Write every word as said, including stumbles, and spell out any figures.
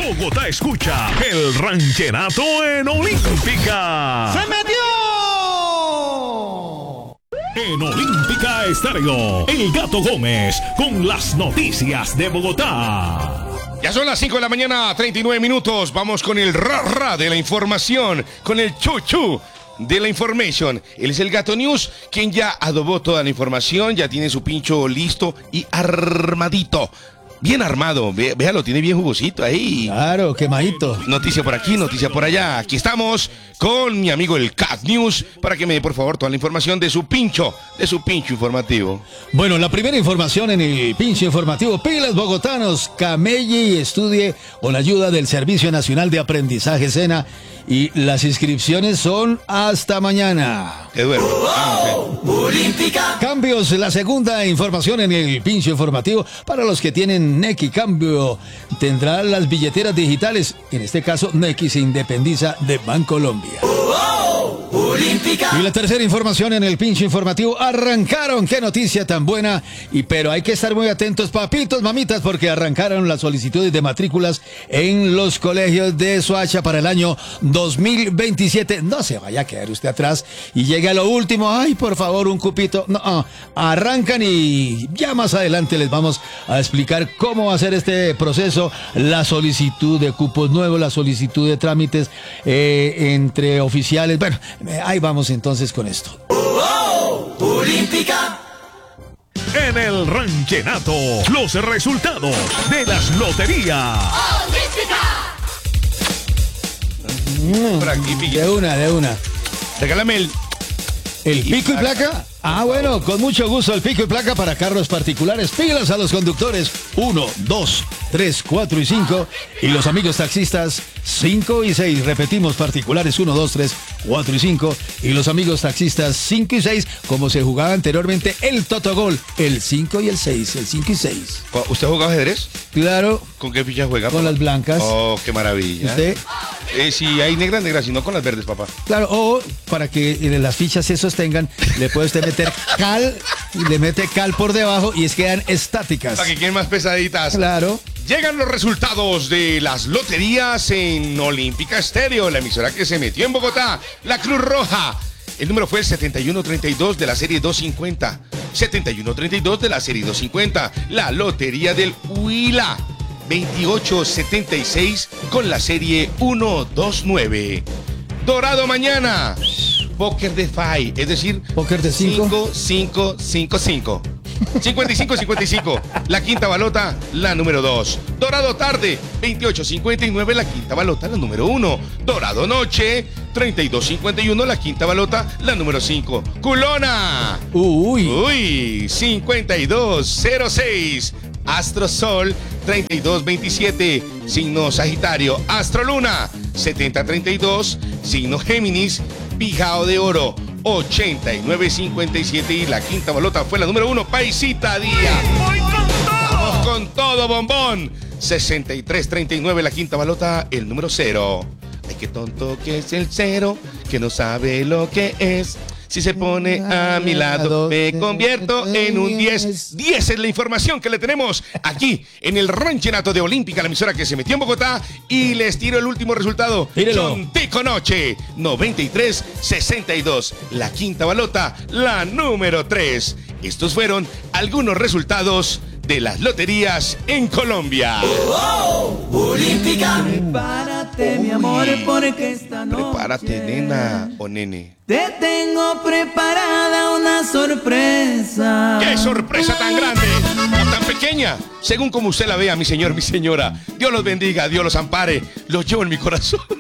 Bogotá escucha el rancherato en Olímpica. ¡Se metió! En Olímpica Estéreo, El Gato Gómez con las noticias de Bogotá. Ya son las cinco de la mañana, treinta y nueve minutos. Vamos con el ra ra de la información, con el chuchu de la information. Él es el Gato News, quien ya adobó toda la información, ya tiene su pincho listo y armadito. Bien armado, Ve, véalo, tiene bien jugosito ahí. Claro, quemadito. Noticia por aquí, noticia por allá. Aquí estamos con mi amigo el Cat News para que me dé por favor toda la información de su pincho, de su pincho informativo. Bueno, la primera información en el pincho informativo. Pilas bogotanos, camelle y estudie con la ayuda del Servicio Nacional de Aprendizaje SENA. Y las inscripciones son hasta mañana. Te duermo. Ah, okay. Cambios, la segunda información en el pincho informativo. Para los que tienen Nequi, cambio tendrá las billeteras digitales. En este caso, Nequi se independiza de Bancolombia. Y la tercera información en el pincho informativo. Arrancaron, qué noticia tan buena. Y pero hay que estar muy atentos, papitos, mamitas, porque arrancaron las solicitudes de matrículas en los colegios de Soacha para el año dos mil veintisiete. No se vaya a quedar usted atrás y llegue a lo último. Ay, por favor, un cupito. No, uh, arrancan y ya más adelante les vamos a explicar cómo va a ser este proceso. La solicitud de cupos nuevos, la solicitud de trámites eh, entre oficiales. Bueno, eh, ahí vamos entonces con esto. Olímpica. En el ranchenato, los resultados de las loterías. Mm, Por aquí, Piqui. de una, de una. Regálame el... ¿El pico y placa? Ah, bueno, con mucho gusto el pico y placa para carros particulares. Pilas a los conductores uno, dos, tres, cuatro y cinco. Y los amigos taxistas cinco y seis. Repetimos, particulares uno, dos, tres, cuatro y cinco. Y los amigos taxistas cinco y seis, como se jugaba anteriormente el Totogol. El cinco y el seis, el cinco y seis. ¿Usted ha jugado ajedrez? Claro. ¿Con qué fichas juega? Con papá? las blancas. Oh, qué maravilla. ¿Usted? Eh, si hay negras, negras, si no con las verdes, papá. Claro, o para que eh, las fichas se sostengan, le puede usted meter cal, y le mete cal por debajo y es quedan estáticas. Para que queden más pesaditas. Claro. Llegan los resultados de las loterías en Olímpica Estéreo, la emisora que se metió en Bogotá, la Cruz Roja. El número fue el setenta y uno treinta y dos de la serie doscientos cincuenta. setenta y uno treinta y dos de la serie doscientos cincuenta. La Lotería del Huila. veintiocho setenta y seis con la serie ciento veintinueve. Dorado mañana. Póker de Five, es decir, Póker de cinco. cinco, cinco, cinco, cinco. cincuenta y cinco cincuenta y cinco, la quinta balota, la número dos. Dorado tarde, veintiocho cincuenta y nueve, la quinta balota, la número uno. Dorado noche, treinta y dos cincuenta y uno, la quinta balota, la número cinco. Culona. Uy. Uy, cincuenta y dos cero seis. Astro Sol, treinta y dos veintisiete, signo Sagitario. Astro Luna, setenta treinta y dos, signo Géminis. Pijao de Oro, ochenta y nueve cincuenta y siete, y la quinta balota fue la número uno. Paisita Día. Vamos con todo, bombón. sesenta y tres treinta y nueve, la quinta balota, el número cero. Ay, qué tonto que es el cero, que no sabe lo que es. Si se pone a mi lado, me convierto en un diez. diez es la información que le tenemos aquí en el ranchenato de Olímpica, la emisora que se metió en Bogotá. Y les tiro el último resultado. Tírelo. Chontico Noche, noventa y tres sesenta y dos. La quinta balota, la número tres. Estos fueron algunos resultados de las loterías en Colombia. Oh, Olímpica. Prepárate, mi amor, porque esta noche Prepárate, nena o nene. te tengo preparada una sorpresa. ¡Qué sorpresa tan grande! O tan pequeña, según como usted la vea, mi señor, mi señora. Dios los bendiga, Dios los ampare. Los llevo en mi corazón.